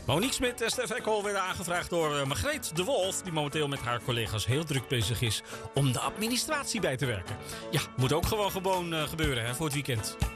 Monique Smit en Stef Eckel werden aangevraagd door Margreet de Wolf, die momenteel met haar collega's heel druk bezig is om de administratie bij te werken. Ja, moet ook gewoon gebeuren hè, voor het weekend.